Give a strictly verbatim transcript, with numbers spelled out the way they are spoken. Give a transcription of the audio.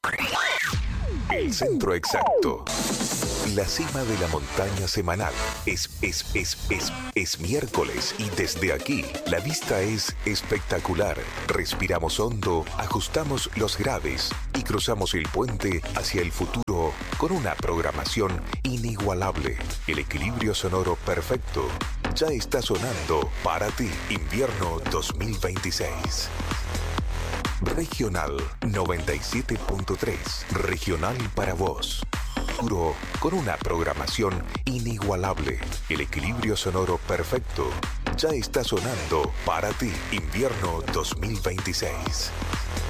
El centro exacto. La cima de la montaña semanal. Es, es, es, es, es miércoles y desde aquí la vista es espectacular. Respiramos hondo, ajustamos los graves y cruzamos el puente hacia el futuro con una programación inigualable. El equilibrio sonoro perfecto. Ya está sonando para ti. Invierno dos mil veintiséis. Regional noventa y siete punto tres. Regional para vos. Futuro con una programación inigualable. El equilibrio sonoro perfecto. Ya está sonando para ti. Invierno dos mil veintiséis.